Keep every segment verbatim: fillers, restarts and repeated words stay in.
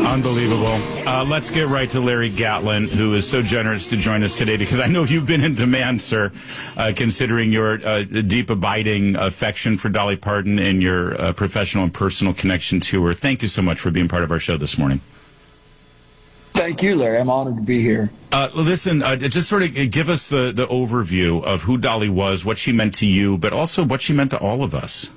Unbelievable. Uh, let's get right to Larry Gatlin, who is so generous to join us today, because I know you've been in demand, sir, uh, considering your uh, deep, abiding affection for Dolly Parton and your uh, professional and personal connection to her. Thank you so much for being part of our show this morning. Thank you, Larry. I'm honored to be here. Uh, listen, uh, just sort of give us the, the overview of who Dolly was, what she meant to you, but also what she meant to all of us.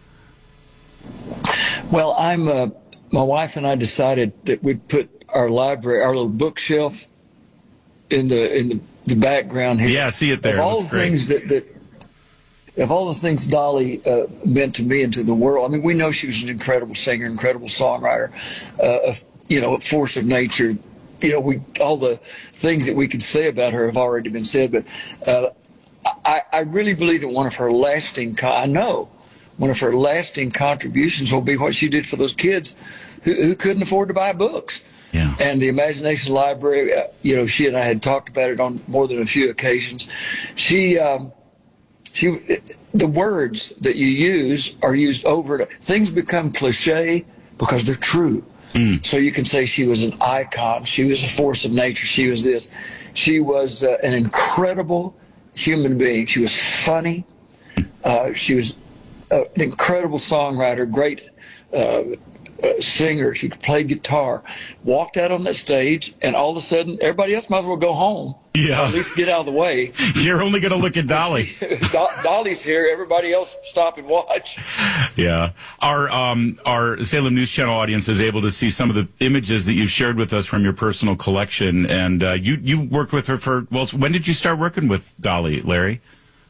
Well, I'm... Uh, My wife and I decided that we'd put our library, our little bookshelf, in the in the, the background here. Yeah, I see it there. Of all the things that, that, of all the things Dolly uh, meant to me and to the world. I mean, we know she was an incredible singer, incredible songwriter, uh, a, you know, a force of nature. You know, we all the things that we could say about her have already been said. But uh, I, I really believe that one of her lasting, I know. One of her lasting contributions will be what she did for those kids who, who couldn't afford to buy books. Yeah. And the Imagination Library, uh, you know, she and I had talked about it on more than a few occasions. She, um, she, the words that you use are used over. Things become cliche because they're true. Mm. So you can say she was an icon. She was a force of nature. She was this. She was uh, an incredible human being. She was funny. Uh, she was Uh, an incredible songwriter, great uh, uh, singer. She could play guitar. Walked out on that stage, and all of a sudden, everybody else might as well go home. Yeah. Or at least get out of the way. You're only going to look at Dolly. Do- Dolly's here. Everybody else stop and watch. Yeah. Our um, our Salem News Channel audience is able to see some of the images that you've shared with us from your personal collection. And uh, you, you worked with her for, well, when did you start working with Dolly, Larry?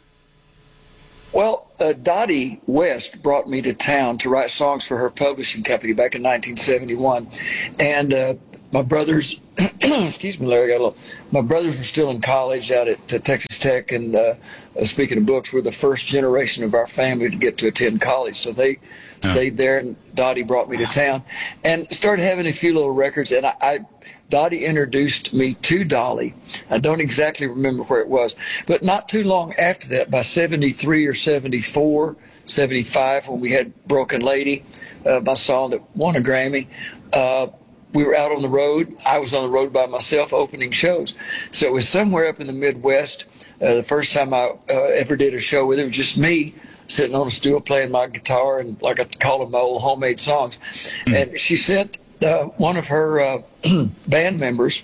Well, uh, Dottie West brought me to town to write songs for her publishing company back in nineteen seventy-one. And uh, my brothers, excuse me, Larry, I got a little, my brothers were still in college out at uh, Texas Tech. And uh, uh, speaking of books, we're the first generation of our family to get to attend college. So they yeah. stayed there, and Dottie brought me to town and started having a few little records. And I, I Dottie introduced me to Dolly. I don't exactly remember where it was, but not too long after that, by seventy-three or seventy-four, seventy-five, when we had Broken Lady, uh, my song that won a Grammy, uh, we were out on the road. I was on the road by myself opening shows. So it was somewhere up in the Midwest. Uh, the first time I uh, ever did a show with her, it was just me sitting on a stool playing my guitar and, like I call them, my old homemade songs. Mm. And she sent uh, one of her uh, band members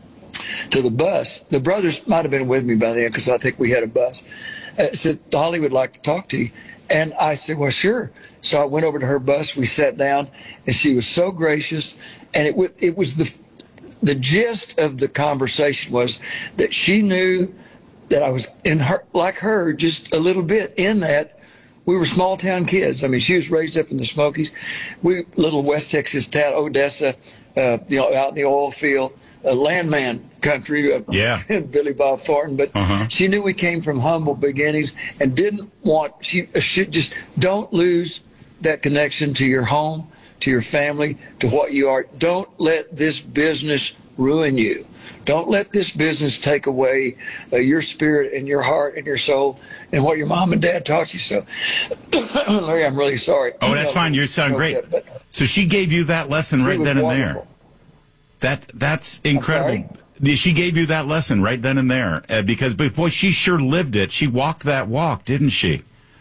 to the bus. The brothers might have been with me by then because I think we had a bus. Uh, said, Dolly would like to talk to you. And I said, well, sure. So I went over to her bus. We sat down, and she was so gracious. And it, w- it was the the gist of the conversation was that she knew that I was in her, like her, just a little bit in that. We were small town kids. I mean, she was raised up in the Smokies. We, little West Texas town, Odessa, uh, you know, out in the oil field, a landman country. Uh, yeah. Billy Bob Thornton. But uh-huh. she knew we came from humble beginnings and didn't want, she should just don't lose that connection to your home, to your family, to what you are. Don't let this business ruin you. Don't let this business take away uh, your spirit and your heart and your soul and what your mom and dad taught you. So, Larry, I'm really sorry. Oh, that's fine. You sound great. That, so she gave you that lesson right then and wonderful. there. That That's incredible. She gave you that lesson right then and there. Uh, because, but boy, she sure lived it. She walked that walk, didn't she?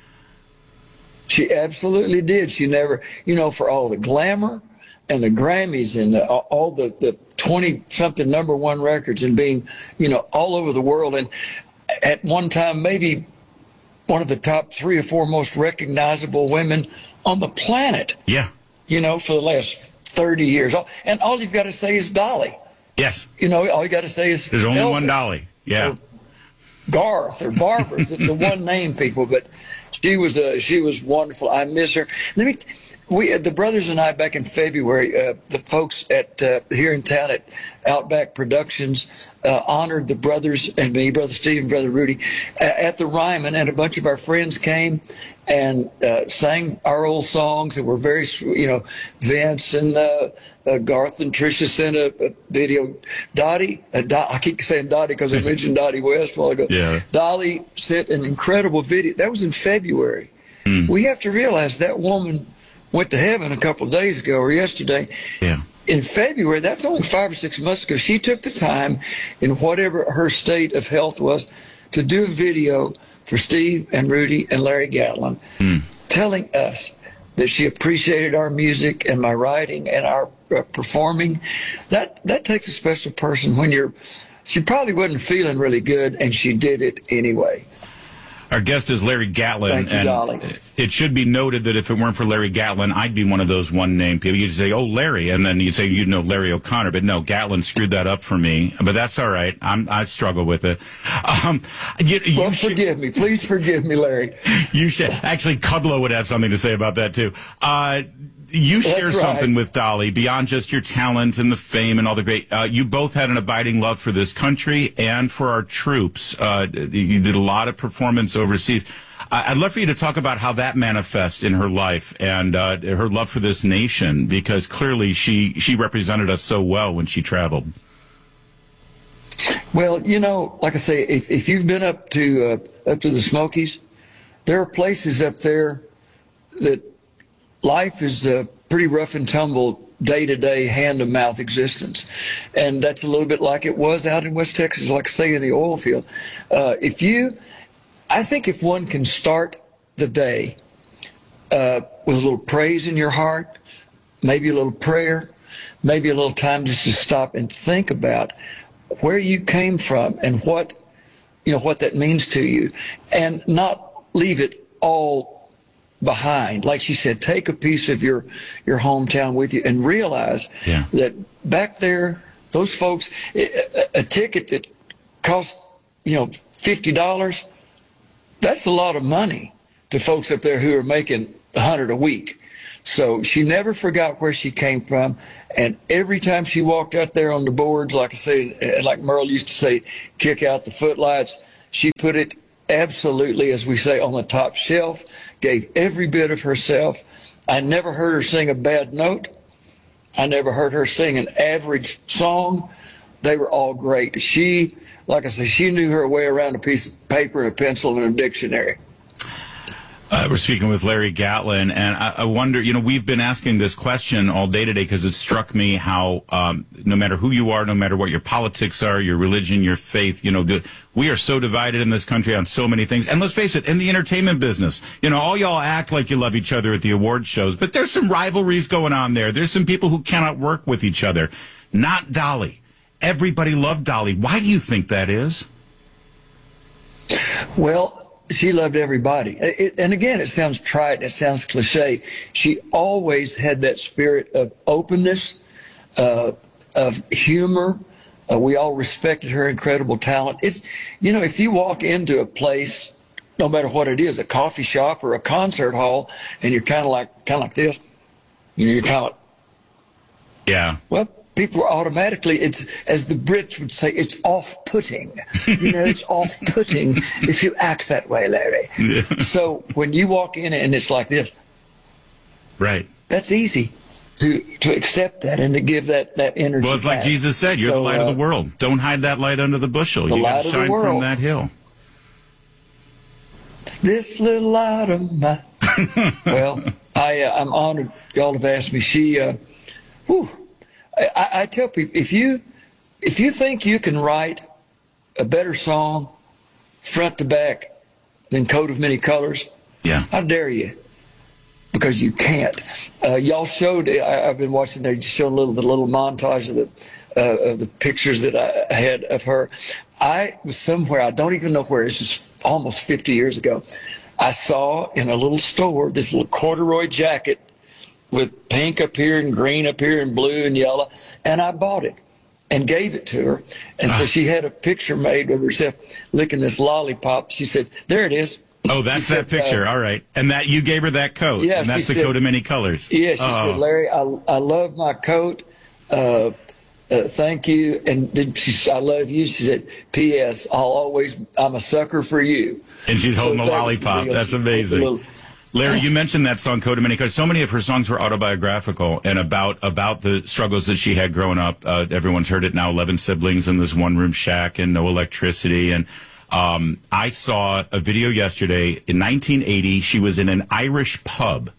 She absolutely did. She never, you know, for all the glamour and the Grammys and the, all the, the twenty-something number one records and being, you know, all over the world. And at one time, maybe one of the top three or four most recognizable women on the planet. Yeah. You know, for the last thirty years. And all you've got to say is Dolly. Yes. You know, all you got to say is there's only Elvis, one Dolly. Yeah. Or Garth or Barbara, the, the one name people. But she was a, she was wonderful. I miss her. Let me. We, the brothers and I, back in February, uh, the folks at uh, here in town at Outback Productions uh, honored the brothers and me, Brother Steve and Brother Rudy, uh, at the Ryman, and a bunch of our friends came and uh, sang our old songs, and were very, you know, Vince and uh, uh, Garth and Tricia sent a, a video. Dottie, uh, Dot, I keep saying Dottie because I mentioned Dottie West a while ago. Yeah. Dolly sent an incredible video. That was in February. Mm. We have to realize that woman went to heaven a couple of days ago or yesterday. Yeah. in February, that's only five or six months ago, she took the time, in whatever her state of health was, to do a video for Steve and Rudy and Larry Gatlin, mm. telling us that she appreciated our music and my writing and our uh, performing. That that takes a special person when you're, she probably wasn't feeling really good, and she did it anyway. Our guest is Larry Gatlin. Thank you, and darling. It should be noted that if it weren't for Larry Gatlin, I'd be one of those one-name people. You'd say, oh, Larry, and then you'd say, you know, Larry O'Connor. But no, Gatlin screwed that up for me. But that's all right. I'm, I struggle with it. Um, you, you well, should, forgive me. Please forgive me, Larry. You should. Actually, Kudlow would have something to say about that, too. Uh, You share That's something right. with Dolly beyond just your talent and the fame and all the great. Uh, you both had an abiding love for this country and for our troops. Uh, you did a lot of performance overseas. Uh, I'd love for you to talk about how that manifests in her life and uh, her love for this nation, because clearly she she represented us so well when she traveled. Well, you know, like I say, if if you've been up to uh, up to the Smokies, there are places up there that life is a pretty rough and tumble, day-to-day, hand-to-mouth existence. And that's a little bit like it was out in West Texas, like, say, in the oil field. Uh, if you, I think if one can start the day uh, with a little praise in your heart, maybe a little prayer, maybe a little time just to stop and think about where you came from and what, you know, what that means to you, and not leave it all behind. Like she said, take a piece of your your hometown with you and realize yeah. that back there, those folks, a, a ticket that costs, you know, fifty dollars, that's a lot of money to folks up there who are making a hundred a week. So she never forgot where she came from, and every time she walked out there on the boards, like I say, like Merle used to say, kick out the footlights, she put it absolutely, as we say, on the top shelf, gave every bit of herself. I never heard her sing a bad note. I never heard her sing an average song. They were all great. She, like I said, she knew her way around a piece of paper and a pencil and a dictionary. Uh, we're speaking with Larry Gatlin, and I, I wonder, you know, we've been asking this question all day today because it struck me how um, no matter who you are, no matter what your politics are, your religion, your faith, you know, the, we are so divided in this country on so many things. And let's face it, in the entertainment business, you know, all y'all act like you love each other at the award shows, but there's some rivalries going on there. There's some people who cannot work with each other. Not Dolly. Everybody loved Dolly. Why do you think that is? Well, she loved everybody. It, and again, it sounds trite, it sounds cliche. She always had that spirit of openness, uh, of humor. Uh, we all respected her incredible talent. It's, you know, if you walk into a place, no matter what it is, a coffee shop or a concert hall, and you're kind of like, kind of like this, you know, you're kind of like, yeah. Well, people are automatically, it's, as the Brits would say, it's off-putting. You know, it's off-putting if you act that way, Larry. Yeah. So when you walk in and it's like this, right? That's easy to to accept that and to give that, that energy. Well, it's like back. Jesus said, you're so, the light uh, of the world. Don't hide that light under the bushel. The You got light to of the shine world. from that hill. This little light of mine. Well, I, uh, I'm honored y'all have asked me. She, uh, whew, I, I tell people, if you if you think you can write a better song front to back than Coat of Many Colors, yeah, I dare you, because you can't. Uh, y'all showed, I, I've been watching, they just showed a little, the little montage of the uh, of the pictures that I had of her. I was somewhere, I don't even know where, it's just almost fifty years ago. I saw in a little store this little corduroy jacket with pink up here and green up here and blue and yellow, and I bought it and gave it to her. And so she had a picture made of herself licking this lollipop. She said, there it is. Oh, that's that said, picture. uh, All right. And that you gave her that coat. Yeah, and that's she the said, coat of many colors. Yeah, she oh. said, Larry, I, I love my coat. Uh, uh, thank you. And then she said, I love you. She said, P S I'll always, I'm a sucker for you. And she's holding so a that lollipop. That's amazing. Little, Larry, you mentioned that song "Coat of Many Colors." So many of her songs were autobiographical and about about the struggles that she had growing up. Uh, everyone's heard it now: eleven siblings in this one-room shack and no electricity. And um, I saw a video yesterday in nineteen eighty. She was in an Irish pub,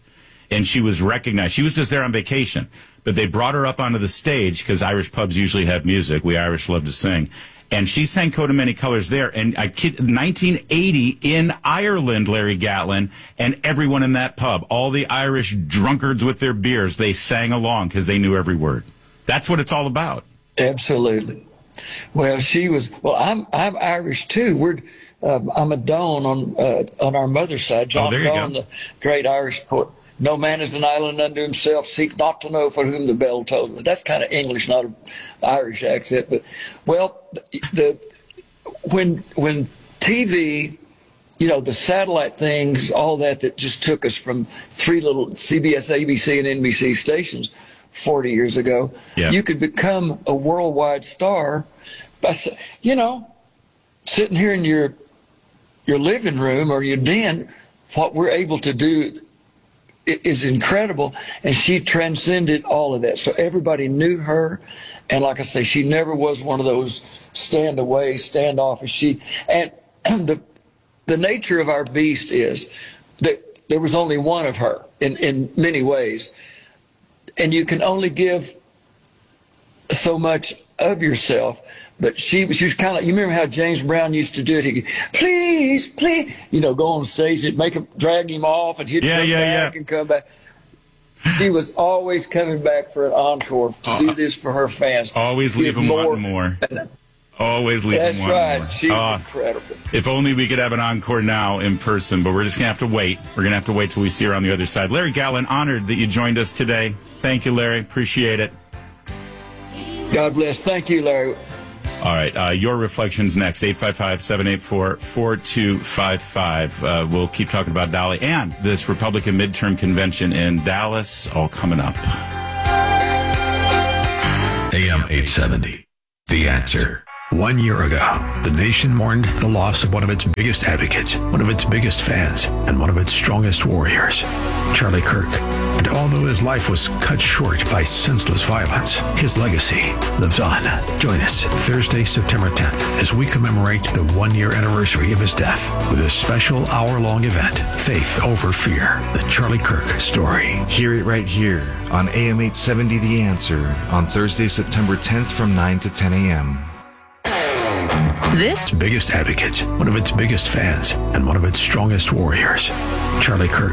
and she was recognized. She was just there on vacation, but they brought her up onto the stage because Irish pubs usually have music. We Irish love to sing. And she sang Coat of Many Colors there. And I kid, nineteen eighty in Ireland, Larry Gatlin, and everyone in that pub, all the Irish drunkards with their beers, they sang along because they knew every word. That's what it's all about. Absolutely. Well, she was. Well, I'm I'm Irish too. We're um, I'm a Doan on uh, on our mother's side. John Oh, there you Doan, go. the great Irish poet. No man is an island unto himself. Seek not to know for whom the bell tolls. But that's kind of English, not an Irish accent. But well, the, the when when T V, you know, the satellite things, all that that just took us from three little C B S, A B C, and N B C stations forty years ago. Yeah. You could become a worldwide star by, you know, sitting here in your your living room or your den. What we're able to do is incredible, and she transcended all of that. So everybody knew her, and like I say, she never was one of those stand away, standoffish. She and the the nature of our beast is that there was only one of her in in many ways, and you can only give so much of yourself. But she, she was kind of, you remember how James Brown used to do it? He'd, please, please, you know, go on stage and make him, drag him off, and he'd Yeah, come yeah, back yeah. and come back. She was always coming back for an encore to Uh, do this for her fans. Always Give leave them wanting more. Always leave That's them wanting right. more. She's Ah, incredible. if only we could have an encore now in person, but we're just going to have to wait. We're going to have to wait till we see her on the other side. Larry Gatlin, honored that you joined us today. Thank you, Larry. Appreciate it. God bless. Thank you, Larry. All right, uh, your reflections next, eight five five, seven eight four, four two five five. Uh, we'll keep talking about Dolly and this Republican midterm convention in Dallas, all coming up. A M eight seventy, The Answer. One year ago, the nation mourned the loss of one of its biggest advocates, one of its biggest fans, and one of its strongest warriors, Charlie Kirk. And although his life was cut short by senseless violence, his legacy lives on. Join us Thursday, September tenth, as we commemorate the one-year anniversary of his death with a special hour-long event, Faith Over Fear, the Charlie Kirk story. Hear it right here on A M eight seventy The Answer on Thursday, September tenth from nine to ten a.m. This biggest advocate, one of its biggest fans, and one of its strongest warriors, Charlie Kirk.